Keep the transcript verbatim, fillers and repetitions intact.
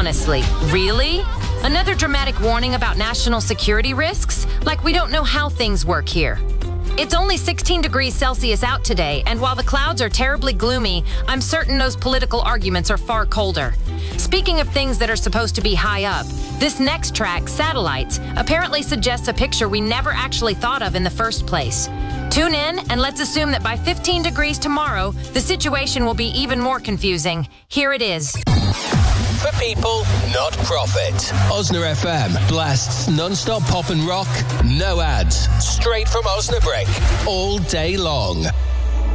Honestly, really? Another dramatic warning about national security risks? Like we don't know how things work here. It's only sixteen degrees Celsius out today, and while the clouds are terribly gloomy, I'm certain those political arguments are far colder. Speaking of things that are supposed to be high up, this next track, Satellites, apparently suggests a picture we never actually thought of in the first place. Tune in, and let's assume that by fifteen degrees tomorrow, the situation will be even more confusing. Here it is. For people, not profit. Osna F M blasts non-stop pop and rock, no ads, straight from Osnabrück, all day long.